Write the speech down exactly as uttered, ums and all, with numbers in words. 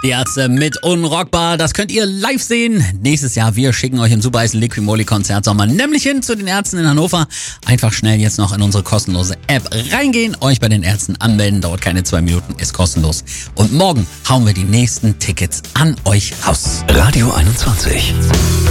Die Ärzte mit Unrockbar, das könnt ihr live sehen. Nächstes Jahr, wir schicken euch ein super heißen Liquimoli-Konzert Sommer, nämlich hin zu den Ärzten in Hannover. Einfach schnell jetzt noch in unsere kostenlose App reingehen, euch bei den Ärzten anmelden, dauert keine zwei Minuten, ist kostenlos. Und morgen hauen wir die nächsten Tickets an euch raus. Radio einundzwanzig.